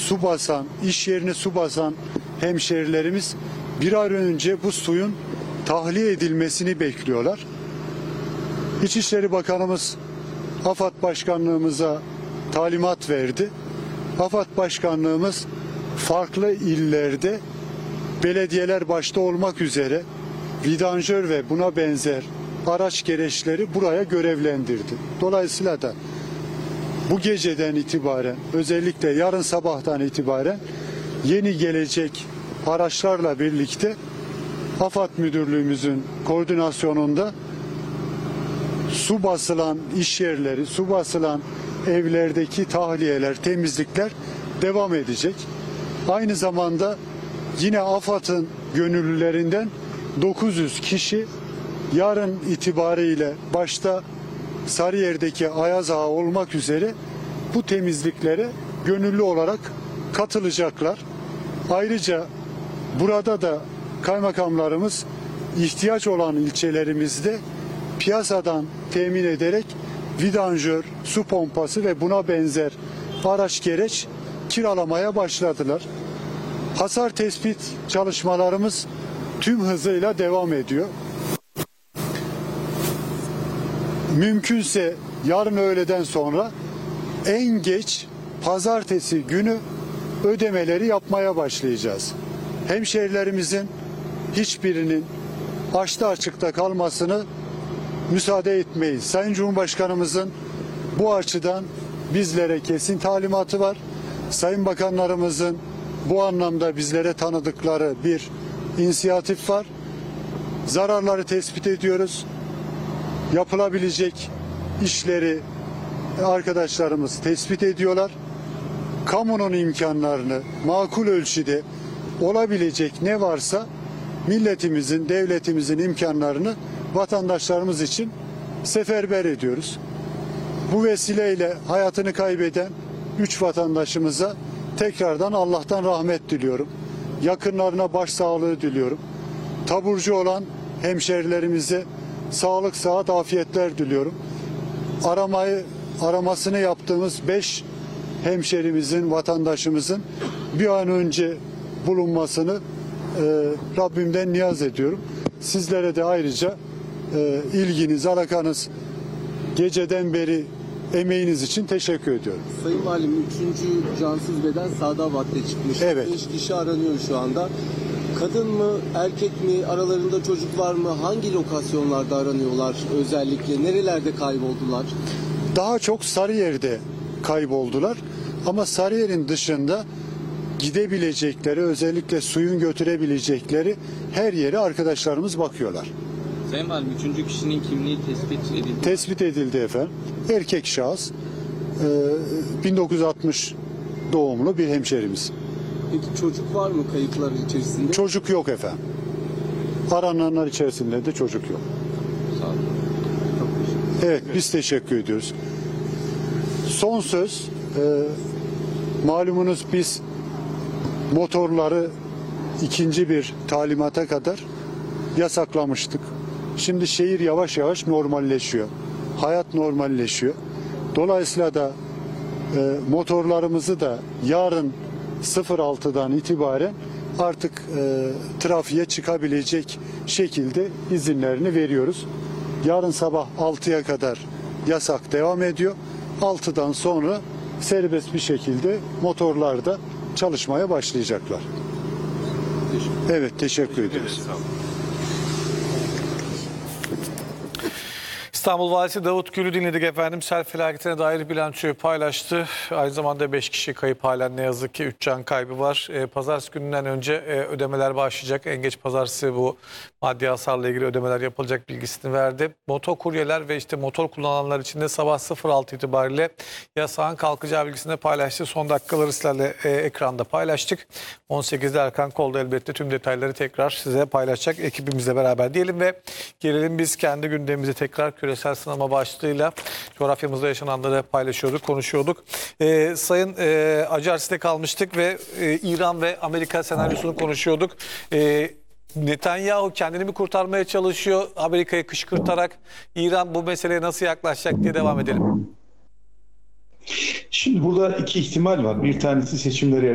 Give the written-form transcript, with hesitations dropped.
su basan, iş yerini su basan hemşerilerimiz bir ay önce bu suyun tahliye edilmesini bekliyorlar. İçişleri Bakanımız AFAD Başkanlığımıza talimat verdi. AFAD Başkanlığımız farklı illerde belediyeler başta olmak üzere vidanjör ve buna benzer araç gereçleri buraya görevlendirdi. Dolayısıyla da bu geceden itibaren, özellikle yarın sabahtan itibaren yeni gelecek araçlarla birlikte AFAD Müdürlüğümüzün koordinasyonunda su basılan iş yerleri, su basılan evlerdeki tahliyeler, temizlikler devam edecek. Aynı zamanda yine AFAD'ın gönüllülerinden 900 kişi yarın itibariyle başta Sarıyer'deki Ayaz Ağa olmak üzere bu temizliklere gönüllü olarak katılacaklar. Ayrıca burada da kaymakamlarımız ihtiyaç olan ilçelerimizde piyasadan temin ederek vidanjör, su pompası ve buna benzer araç gereç kiralamaya başladılar. Hasar tespit çalışmalarımız tüm hızıyla devam ediyor. Mümkünse yarın öğleden sonra en geç pazartesi günü ödemeleri yapmaya başlayacağız. Hemşehrilerimizin hiçbirinin açta açıkta kalmasını müsaade etmeyiz. Sayın Cumhurbaşkanımızın bu açıdan bizlere kesin talimatı var. Sayın Bakanlarımızın bu anlamda bizlere tanıdıkları bir inisiyatif var. Zararları tespit ediyoruz. Yapılabilecek işleri arkadaşlarımız tespit ediyorlar. Kamunun imkanlarını makul ölçüde olabilecek ne varsa milletimizin, devletimizin imkanlarını vatandaşlarımız için seferber ediyoruz. Bu vesileyle hayatını kaybeden 3 vatandaşımıza tekrardan Allah'tan rahmet diliyorum. Yakınlarına başsağlığı diliyorum. Taburcu olan hemşerilerimize sağlık, sıhhat, afiyetler diliyorum. Aramasını yaptığımız 5 hemşerimizin, vatandaşımızın bir an önce bulunmasını Rabbimden niyaz ediyorum. Sizlere de ayrıca ilginiz, alakanız, geceden beri emeğiniz için teşekkür ediyorum. Sayın Valim, 3. cansız beden Sadavat'ta çıkmış. Evet. 5 kişi aranıyor şu anda. Kadın mı, erkek mi, aralarında çocuk var mı? Hangi lokasyonlarda aranıyorlar özellikle? Nerelerde kayboldular? Daha çok Sarıyer'de kayboldular. Ama Sarıyer'in dışında gidebilecekleri, özellikle suyun götürebilecekleri her yere arkadaşlarımız bakıyorlar. Sayın Valim, 3. kişinin kimliği tespit edildi. Tespit edildi efendim. Erkek şahıs, 1960 doğumlu bir hemşerimiz. Peki çocuk var mı kayıplar içerisinde? Çocuk yok efendim. Arananlar içerisinde de çocuk yok. Sağ olun. Evet, biz teşekkür ediyoruz. Son söz, malumunuz biz motorları ikinci bir talimata kadar yasaklamıştık. Şimdi şehir yavaş yavaş normalleşiyor. Hayat normalleşiyor. Dolayısıyla da motorlarımızı da yarın 06'dan itibaren artık trafiğe çıkabilecek şekilde izinlerini veriyoruz. Yarın sabah 6'ya kadar yasak devam ediyor. 6'dan sonra serbest bir şekilde motorlarda çalışmaya başlayacaklar. Evet, teşekkür ediyoruz. İstanbul Valisi Davut Gül'ü dinledik efendim. Sel felaketine dair bilançoyu paylaştı. Aynı zamanda 5 kişi kayıp, halen ne yazık ki 3 can kaybı var. Pazartesi gününden önce ödemeler başlayacak. En geç pazartesi bu maddi hasarla ilgili ödemeler yapılacak bilgisini verdi. Motokuryeler ve işte motor kullananlar için de sabah 06 itibariyle yasağın kalkacağı bilgisini paylaştı. Son dakikaları sizlerle ekranda paylaştık. 18'de Erkan Kolda elbette tüm detayları tekrar size paylaşacak ekibimizle beraber diyelim ve gelelim biz kendi gündemimize tekrar küresel sınama başlığıyla coğrafyamızda yaşananları paylaşıyorduk, konuşuyorduk. Sayın Acarsi'de kalmıştık ve İran ve Amerika senaryosunu konuşuyorduk. Netanyahu kendini mi kurtarmaya çalışıyor, Amerika'yı kışkırtarak? İran bu meseleye nasıl yaklaşacak diye devam edelim. Şimdi burada iki ihtimal var. Bir tanesi seçimleri